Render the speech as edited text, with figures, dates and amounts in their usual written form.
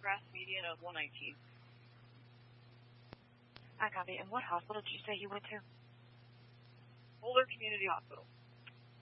Grass median of 119. I copy. And what hospital did you say you went to? Boulder Community Hospital.